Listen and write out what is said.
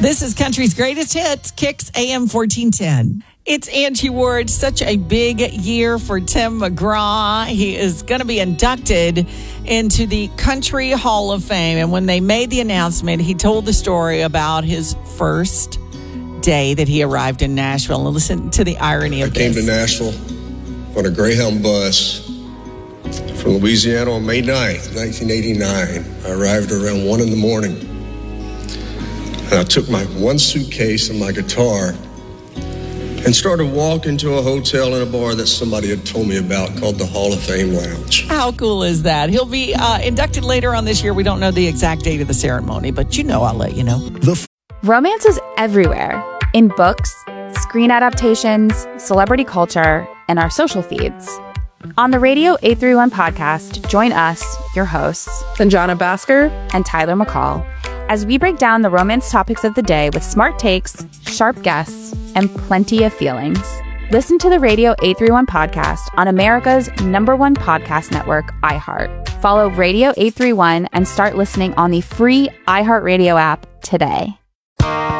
This is Country's Greatest Hits, Kicks AM 1410. It's Angie Ward. Such a big year for Tim McGraw. He is going to be inducted into the Country Hall of Fame. And when they made the announcement, he told the story about his first day that he arrived in Nashville. And listen to the irony of this. I came to Nashville on a Greyhound bus from Louisiana on May 9th, 1989. I arrived around 1 in the morning. And I took my one suitcase and my guitar and started walking to a hotel and a bar that somebody had told me about called the Hall of Fame Lounge. How cool is that? He'll be inducted later on this year. We don't know the exact date of the ceremony, but I'll let you know. Romance is everywhere. In books, screen adaptations, celebrity culture, and our social feeds. On the Radio 831 podcast, join us, your hosts, Sanjana Bhaskar and Tyler McCall, as we break down the romance topics of the day with smart takes, sharp guests, and plenty of feelings. Listen to the Radio 831 podcast on America's #1 podcast network, iHeart. Follow Radio 831 and start listening on the free iHeartRadio app today.